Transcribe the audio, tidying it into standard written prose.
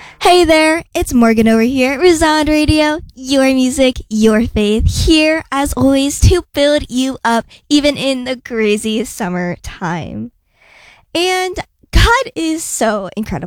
Hey there, it's Morgan over here at Resound Radio, your music, your faith, here as always to build you up even in the crazy summertime. And God is so incredible.